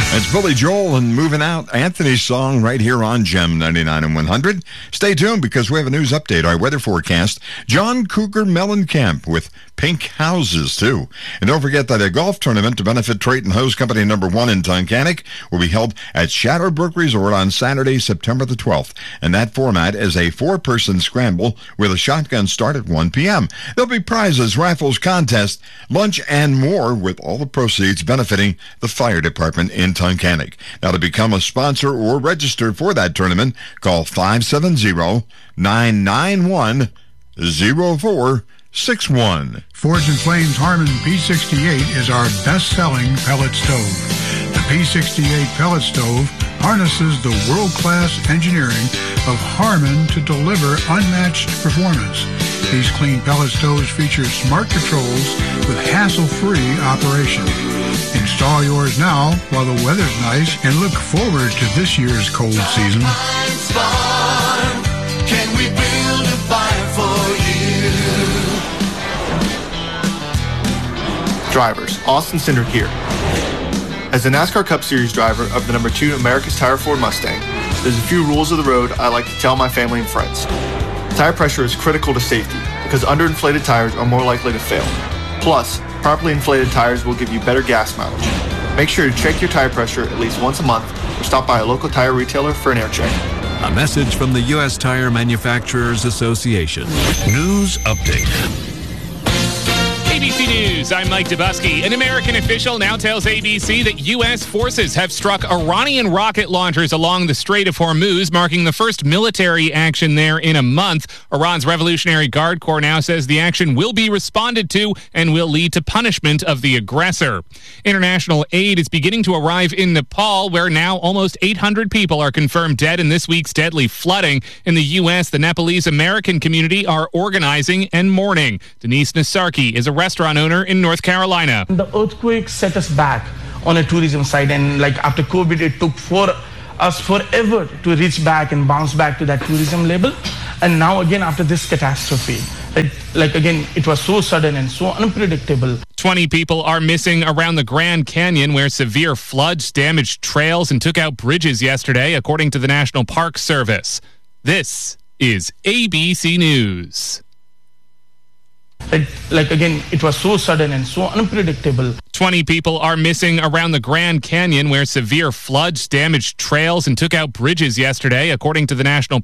It's Billy Joel and Moving Out, Anthony's song right here on GEM 99 and 100. Stay tuned because we have a news update, our weather forecast. John Cougar Mellencamp with Pink Houses, too. And don't forget that a golf tournament to benefit Trayton Hose Company #1 in Tunkhannock will be held at Shadowbrook Resort on Saturday, September the 12th. And that format is a 4-person scramble with a shotgun start at 1 p.m. There'll be prizes, raffles, contests, lunch, and more, with all the proceeds benefiting the fire department in Tunkhannock. Now, to become a sponsor or register for that tournament, call 570-991-0461. Forge and Flames Harmon P68 is our best-selling pellet stove. The P68 pellet stove harnesses the world-class engineering of Harmon to deliver unmatched performance. These clean pellet stoves feature smart controls with hassle-free operation. Install yours now while the weather's nice and look forward to this year's cold season. Can we build a fire for you? Drivers, Austin Cindric here. As a NASCAR Cup Series driver of the #2 America's Tire Ford Mustang, there's a few rules of the road I like to tell my family and friends. Tire pressure is critical to safety because underinflated tires are more likely to fail. Plus, properly inflated tires will give you better gas mileage. Make sure to check your tire pressure at least once a month or stop by a local tire retailer for an air check. A message from the U.S. Tire Manufacturers Association. News update. ABC News, I'm Mike Dubusky. An American official now tells ABC that U.S. forces have struck Iranian rocket launchers along the Strait of Hormuz, marking the first military action there in a month. Iran's Revolutionary Guard Corps now says the action will be responded to and will lead to punishment of the aggressor. International aid is beginning to arrive in Nepal, where now almost 800 people are confirmed dead in this week's deadly flooding. In the U.S., the Nepalese American community are organizing and mourning. Denise Nasarki is a restaurant owner in North Carolina. The earthquake set us back on a tourism side, and like after COVID, it took for us forever to reach back and bounce back to that tourism level. And now again, after this catastrophe, it was so sudden and so unpredictable. 20 people are missing around the Grand Canyon, where severe floods damaged trails and took out bridges yesterday, according to the National Park Service. This is ABC News. It was so sudden and so unpredictable. 20 people are missing around the Grand Canyon, where severe floods damaged trails and took out bridges yesterday, according to the National